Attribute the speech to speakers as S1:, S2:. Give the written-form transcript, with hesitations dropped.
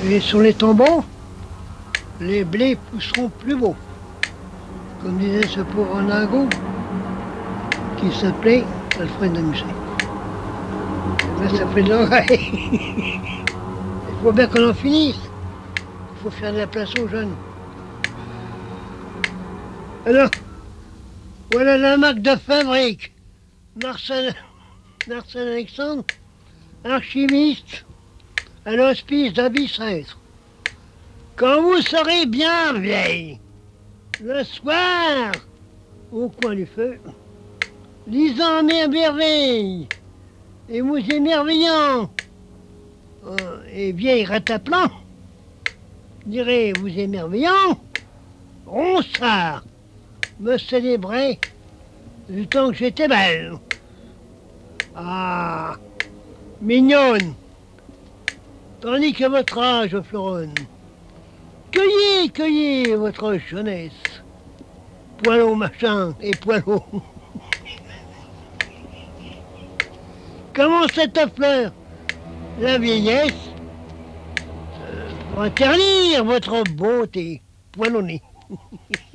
S1: Et sur les tombeaux, les blés pousseront plus beaux. Comme disait ce pauvre Nago qui s'appelait Alfred de Musset. Là, ça fait de l'oreille. Il faut bien qu'on en finisse. Il faut faire de la place aux jeunes. Alors, voilà la marque de fabrique. Marcel Alexandre, archiviste à l'hospice d'Abbey-Sèvres. Quand vous serez bien vieille, le soir, au coin du feu, lisant mes merveilles, et vous émerveillant, et vieille rataplan, direz vous émerveillant, Ronsard me célébrait du temps que j'étais belle. Ah, mignonne, tandis que votre âge fleuronne. Cueillez, cueillez votre jeunesse, poileau machin et poileau. Comment cette fleur, la vieillesse, pour ternir votre beauté poilonnée.